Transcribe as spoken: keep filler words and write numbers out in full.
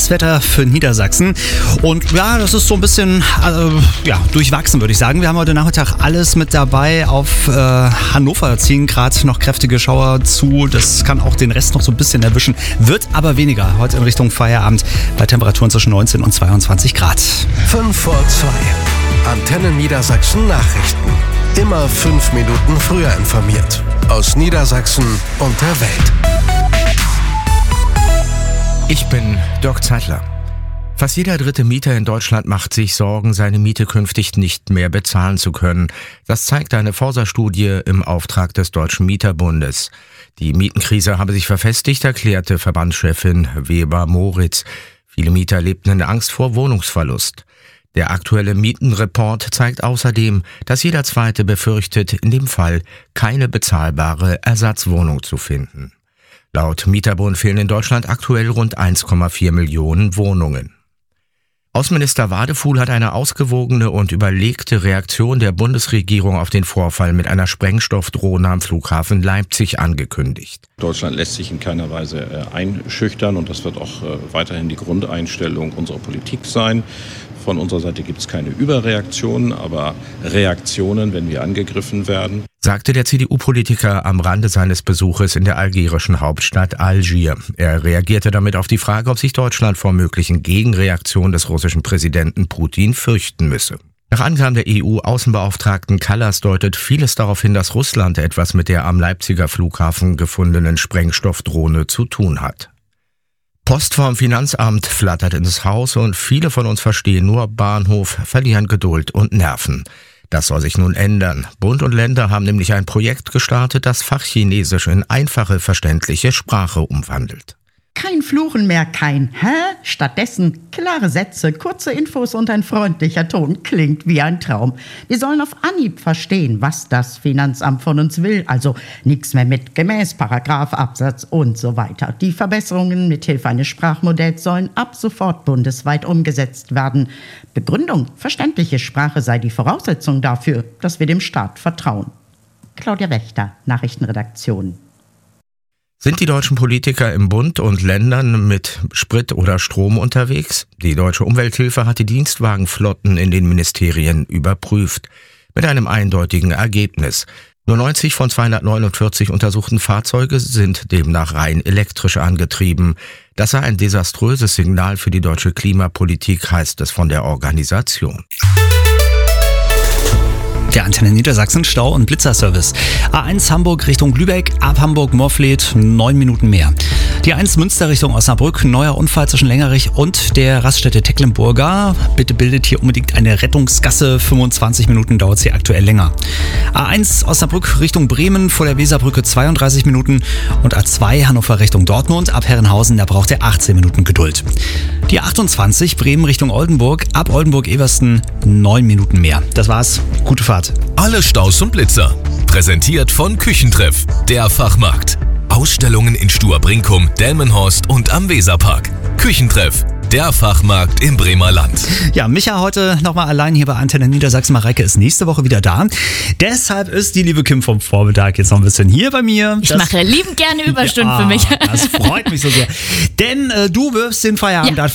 das Wetter für Niedersachsen. Und ja, das ist so ein bisschen äh, ja, durchwachsen, würde ich sagen. Wir haben heute Nachmittag alles mit dabei. Auf äh, Hannover ziehen gerade noch kräftige Schauer zu. Das kann auch den Rest noch so ein bisschen erwischen. Wird aber weniger heute in Richtung Feierabend bei Temperaturen zwischen neunzehn und zweiundzwanzig Grad. fünf vor zwei. Antenne Niedersachsen Nachrichten. Immer fünf Minuten früher informiert. Aus Niedersachsen und der Welt. Ich bin Dirk Zeitler. Fast jeder dritte Mieter in Deutschland macht sich Sorgen, seine Miete künftig nicht mehr bezahlen zu können. Das zeigt eine Forsa-Studie im Auftrag des Deutschen Mieterbundes. Die Mietenkrise habe sich verfestigt, erklärte Verbandschefin Weber-Moritz. Viele Mieter lebten in Angst vor Wohnungsverlust. Der aktuelle Mietenreport zeigt außerdem, dass jeder Zweite befürchtet, in dem Fall keine bezahlbare Ersatzwohnung zu finden. Laut Mieterbund fehlen in Deutschland aktuell rund eins Komma vier Millionen Wohnungen. Außenminister Wadefuhl hat eine ausgewogene und überlegte Reaktion der Bundesregierung auf den Vorfall mit einer Sprengstoffdrohne am Flughafen Leipzig angekündigt. Deutschland lässt sich in keiner Weise einschüchtern und das wird auch weiterhin die Grundeinstellung unserer Politik sein. Von unserer Seite gibt es keine Überreaktionen, aber Reaktionen, wenn wir angegriffen werden, sagte der C D U-Politiker am Rande seines Besuches in der algerischen Hauptstadt Algier. Er reagierte damit auf die Frage, ob sich Deutschland vor möglichen Gegenreaktionen des russischen Präsidenten Putin fürchten müsse. Nach Angaben der E U-Außenbeauftragten Kallas deutet vieles darauf hin, dass Russland etwas mit der am Leipziger Flughafen gefundenen Sprengstoffdrohne zu tun hat. Post vom Finanzamt flattert ins Haus und viele von uns verstehen nur Bahnhof, verlieren Geduld und Nerven. Das soll sich nun ändern. Bund und Länder haben nämlich ein Projekt gestartet, das Fachchinesisch in einfache, verständliche Sprache umwandelt. Kein Fluchen mehr, kein Hä? Stattdessen klare Sätze, kurze Infos und ein freundlicher Ton. Klingt wie ein Traum. Wir sollen auf Anhieb verstehen, was das Finanzamt von uns will. Also nichts mehr mit gemäß, Paragraph, Absatz und so weiter. Die Verbesserungen mithilfe eines Sprachmodells sollen ab sofort bundesweit umgesetzt werden. Begründung: verständliche Sprache sei die Voraussetzung dafür, dass wir dem Staat vertrauen. Claudia Wächter, Nachrichtenredaktion. Sind die deutschen Politiker im Bund und Ländern mit Sprit oder Strom unterwegs? Die Deutsche Umwelthilfe hat die Dienstwagenflotten in den Ministerien überprüft. Mit einem eindeutigen Ergebnis. Nur neunzig von zweihundertneunundvierzig untersuchten Fahrzeuge sind demnach rein elektrisch angetrieben. Das sei ein desaströses Signal für die deutsche Klimapolitik, heißt es von der Organisation. Der Antenne Niedersachsen Stau- und Blitzerservice. A eins Hamburg Richtung Lübeck, ab Hamburg-Morfleet neun Minuten mehr. Die A eins Münster Richtung Osnabrück, neuer Unfall zwischen Längerich und der Raststätte Tecklenburger. Bitte bildet hier unbedingt eine Rettungsgasse, fünfundzwanzig Minuten dauert sie aktuell länger. A eins Osnabrück Richtung Bremen vor der Weserbrücke zweiunddreißig Minuten und A zwei Hannover Richtung Dortmund, ab Herrenhausen, da braucht ihr achtzehn Minuten Geduld. Die achtundzwanzig Bremen Richtung Oldenburg, ab Oldenburg-Eversten neun Minuten mehr. Das war's, gute Fahrt. Alle Staus und Blitzer. Präsentiert von Küchentreff, der Fachmarkt. Ausstellungen in Stuhr-Brinkum, Delmenhorst und am Weserpark. Küchentreff, der Fachmarkt im Bremer Land. Ja, Micha heute nochmal allein hier bei Antenne Niedersachsen. Mareike ist nächste Woche wieder da. Deshalb ist die liebe Kim vom Vormittag jetzt noch ein bisschen hier bei mir. Ich das mache liebend gerne Überstunden ja, für mich. Das freut mich so sehr. Denn äh, du wirfst den Feierabend Ja.